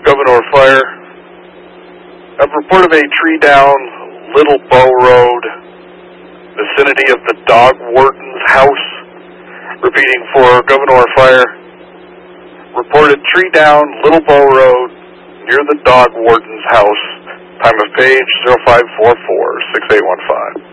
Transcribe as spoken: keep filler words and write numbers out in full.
Governor Fire. I've reported a tree down Little Bow Road, vicinity of the dog warden's house. Repeating for Governor Fire. Reported tree down Little Bow Road near the dog warden's house. Time of page zero five four four, six eight one five.